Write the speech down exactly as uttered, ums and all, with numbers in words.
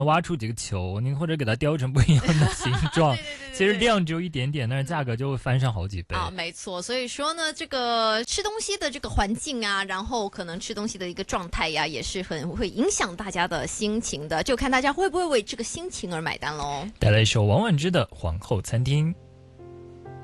挖出几个球，您或者给它雕成不一样的形状， 对对对对对其实量只有一点点，但是价格就会翻上好几倍。 啊，没错，所以说呢，这个吃东西的这个环境啊，然后可能吃东西的一个状态呀，也是很会影响大家的心情的，就看大家会不会为这个心情而买单喽。 带来一首王菀之的《皇后餐厅》。